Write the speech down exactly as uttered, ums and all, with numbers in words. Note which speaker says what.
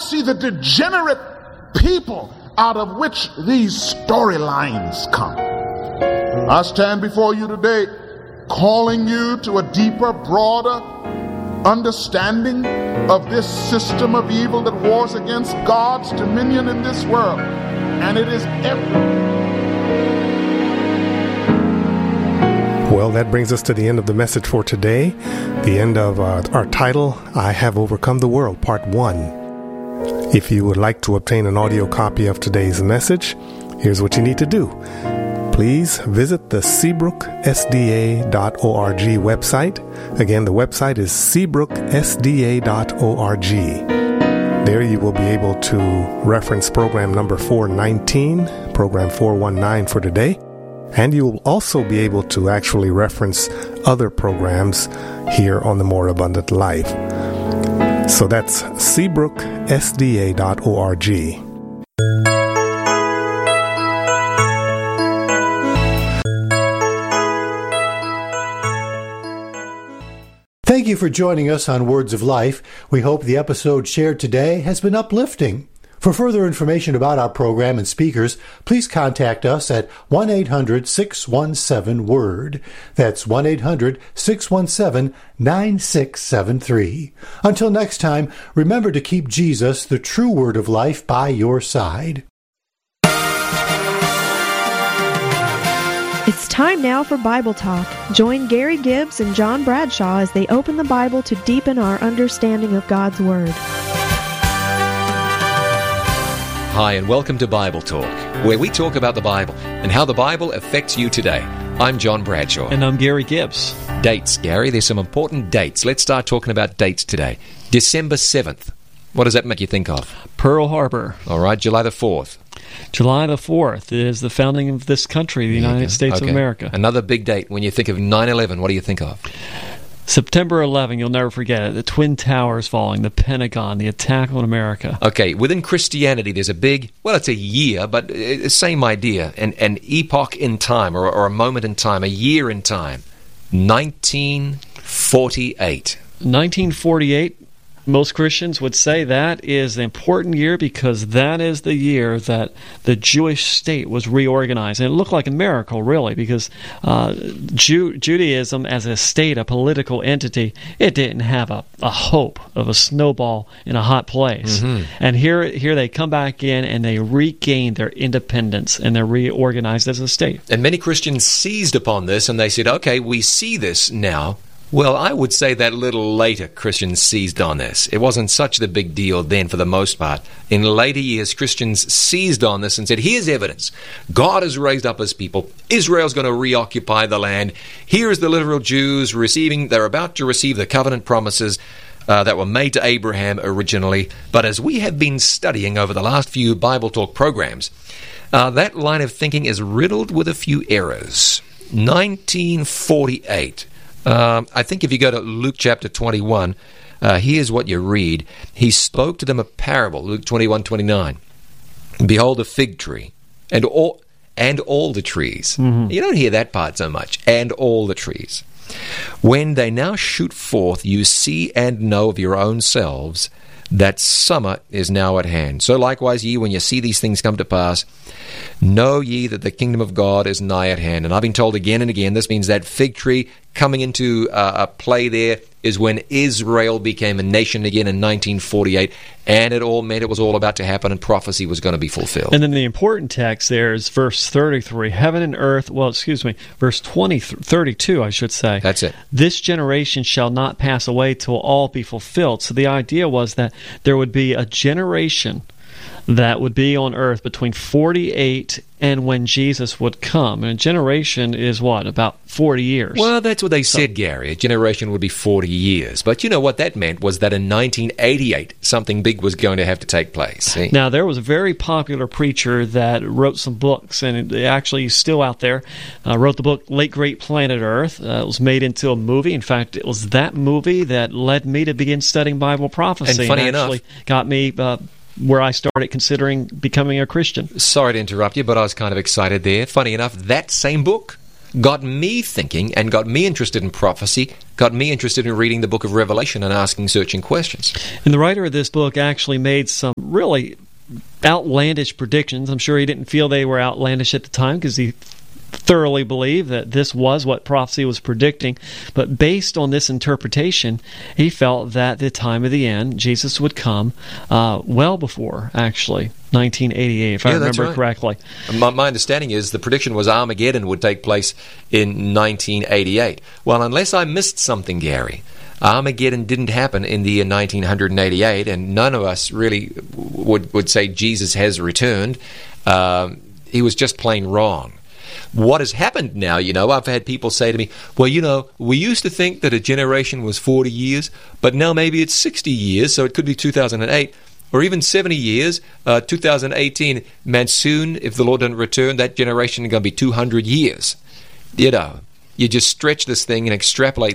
Speaker 1: see the degenerate people out of which these storylines come. I stand before you today calling you to a deeper, broader understanding of this system of evil that wars against God's dominion in this world. And it is every...
Speaker 2: Well, that brings us to the end of the message for today, the end of uh, our title, I Have Overcome the World, Part one. If you would like to obtain an audio copy of today's message, here's what you need to do. Please visit the seabrook S D A dot org website. Again, the website is seabrook S D A dot org. There you will be able to reference program number four nineteen, program four nineteen for today. And you will also be able to actually reference other programs here on the More Abundant Life. So that's seabrook S D A dot org.
Speaker 3: Thank you for joining us on Words of Life. We hope the episode shared today has been uplifting. For further information about our program and speakers, please contact us at one eight hundred six one seven WORD. That's one eight hundred six one seven nine six seven three. Until next time, remember to keep Jesus, the true Word of Life, by your side.
Speaker 4: It's time now for Bible Talk. Join Gary Gibbs and John Bradshaw as they open the Bible to deepen our understanding of God's Word.
Speaker 5: Hi, and welcome to Bible Talk, where we talk about the Bible and how the Bible affects you today. I'm John Bradshaw.
Speaker 6: And I'm Gary Gibbs.
Speaker 5: Dates, Gary. There's some important dates. Let's start talking about dates today. December seventh. What does that make you think of?
Speaker 6: Pearl Harbor.
Speaker 5: All right, July the fourth.
Speaker 6: July the fourth is the founding of this country, the United States
Speaker 5: okay.
Speaker 6: of America.
Speaker 5: Another big date. When you think of nine eleven, what do you think of?
Speaker 6: September eleventh, you'll never forget it. The Twin Towers falling, the Pentagon, the attack on America.
Speaker 5: Okay, within Christianity, there's a big, well, it's a year, but uh, same idea, an, an epoch in time, or, or a moment in time, a year in time. nineteen forty-eight.
Speaker 6: nineteen forty-eight, most Christians would say that is an important year because that is the year that the Jewish state was reorganized. And it looked like a miracle, really, because uh, Ju- Judaism as a state, a political entity, it didn't have a, a hope of a snowball in a hot place. Mm-hmm. And here, here they come back in and they regain their independence and they're reorganized as a state.
Speaker 5: And many Christians seized upon this and they said, okay, we see this now. Well, I would say that a little later Christians seized on this. It wasn't such a big deal then for the most part. In later years, Christians seized on this and said, here's evidence. God has raised up his people. Israel's going to reoccupy the land. Here's the literal Jews receiving, they're about to receive the covenant promises uh, that were made to Abraham originally. But as we have been studying over the last few Bible Talk programs, uh, that line of thinking is riddled with a few errors. nineteen forty-eight. Um, I think if you go to Luke chapter twenty-one, uh, here's what you read. He spoke to them a parable, Luke twenty-one twenty-nine. Behold a fig tree, and all and all the trees. Mm-hmm. You don't hear that part so much. And all the trees. When they now shoot forth, you see and know of your own selves that summer is now at hand. So likewise ye, when you see these things come to pass, know ye that the kingdom of God is nigh at hand. And I've been told again and again, this means that fig tree coming into uh, a play there is when Israel became a nation again in nineteen forty-eight, and it all meant it was all about to happen and prophecy was going to be fulfilled.
Speaker 6: And then the important text there is verse thirty-three, heaven and earth, well, excuse me, verse twenty, thirty-two, I should say.
Speaker 5: That's it.
Speaker 6: This generation shall not pass away till all be fulfilled. So the idea was that there would be a generation that would be on earth between forty-eight and when Jesus would come. And a generation is what, about forty years?
Speaker 5: Well, that's what they
Speaker 6: so,
Speaker 5: said, Gary. A generation would be forty years. But you know what that meant was that in nineteen eighty-eight, something big was going to have to take place. See?
Speaker 6: Now, there was a very popular preacher that wrote some books, and it actually is still out there. Uh, wrote the book Late Great Planet Earth. Uh, it was made into a movie. In fact, it was that movie that led me to begin studying Bible prophecy.
Speaker 5: And funny
Speaker 6: and actually
Speaker 5: enough,
Speaker 6: got me Uh, where I started considering becoming a Christian.
Speaker 5: Sorry to interrupt you, but I was kind of excited there. Funny enough, that same book got me thinking and got me interested in prophecy, got me interested in reading the book of Revelation and asking searching questions.
Speaker 6: And the writer of this book actually made some really outlandish predictions. I'm sure he didn't feel they were outlandish at the time because he thoroughly believed that this was what prophecy was predicting. But based on this interpretation, he felt that the time of the end, Jesus would come uh, well before, actually, nineteen eighty-eight, if
Speaker 5: yeah,
Speaker 6: I remember
Speaker 5: right.
Speaker 6: correctly.
Speaker 5: My, my understanding is the prediction was Armageddon would take place in nineteen eighty-eight. Well, unless I missed something, Gary, Armageddon didn't happen in the year nineteen eighty-eight, and none of us really would, would say Jesus has returned. Um, he was just plain wrong. What has happened now, you know, I've had people say to me, well, you know, we used to think that a generation was forty years, but now maybe it's sixty years, so it could be two thousand eight, or even seventy years, uh, two thousand eighteen. Man, soon, if the Lord doesn't return, that generation is going to be two hundred years. You know, you just stretch this thing and extrapolate